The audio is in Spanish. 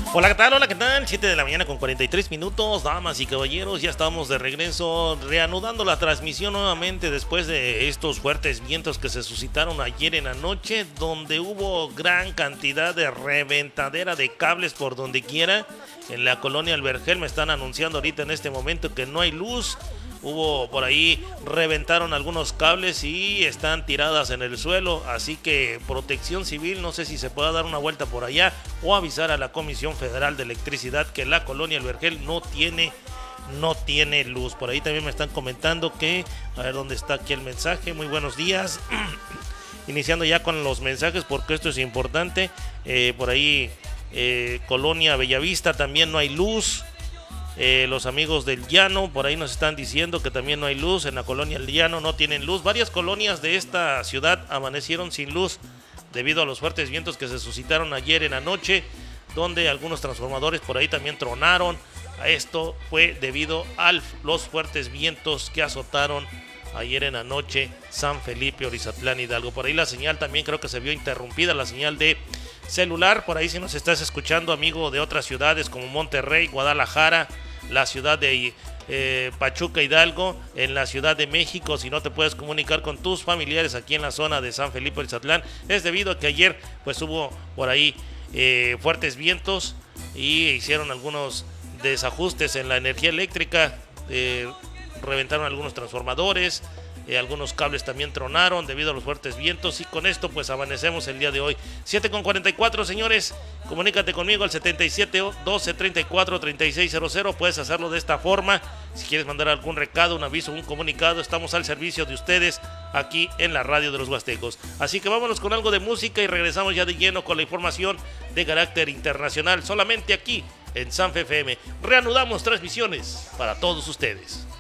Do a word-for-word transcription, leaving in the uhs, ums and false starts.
Hola, ¿qué tal? Hola, ¿qué tal? siete de la mañana con cuarenta y tres minutos, damas y caballeros, ya estamos de regreso, reanudando la transmisión nuevamente después de estos fuertes vientos que se suscitaron ayer en la noche, donde hubo gran cantidad de reventadera de cables por donde quiera. En la colonia El Vergel me están anunciando ahorita en este momento que no hay luz. Hubo por ahí, reventaron algunos cables y están tiradas en el suelo, así que Protección Civil, no sé si se pueda dar una vuelta por allá o avisar a la Comisión Federal de Electricidad que la colonia El Vergel no tiene, no tiene luz. Por ahí también me están comentando que, a ver dónde está aquí el mensaje, muy buenos días, iniciando ya con los mensajes porque esto es importante, eh, por ahí eh, colonia Bellavista también no hay luz. Eh, los amigos del Llano por ahí nos están diciendo que también no hay luz. En la colonia El Llano no tienen luz. Varias colonias de esta ciudad amanecieron sin luz debido a los fuertes vientos que se suscitaron ayer en la noche, donde algunos transformadores por ahí también tronaron. Esto fue debido a los fuertes vientos que azotaron ayer en la noche San Felipe, Orizatlán, Hidalgo. Por ahí la señal también creo que se vio interrumpida, la señal de celular. Por ahí si nos estás escuchando, amigo de otras ciudades como Monterrey, Guadalajara, la ciudad de eh, Pachuca, Hidalgo, en la Ciudad de México, si no te puedes comunicar con tus familiares aquí en la zona de San Felipe, Orizatlán, es debido a que ayer pues hubo por ahí eh, fuertes vientos y hicieron algunos desajustes en la energía eléctrica, eh, reventaron algunos transformadores, eh, algunos cables también tronaron debido a los fuertes vientos, y con esto pues amanecemos el día de hoy. Siete con cuarenta y cuatro, señores, comunícate conmigo al setenta y siete, doce, treinta y cuatro, treinta y seis cero cero. Puedes hacerlo de esta forma. Si quieres mandar algún recado, un aviso, un comunicado, estamos al servicio de ustedes aquí en la radio de los Huastecos. Así que vámonos con algo de música y regresamos ya de lleno con la información de carácter internacional, solamente aquí en Sanfe F M. Reanudamos transmisiones para todos ustedes.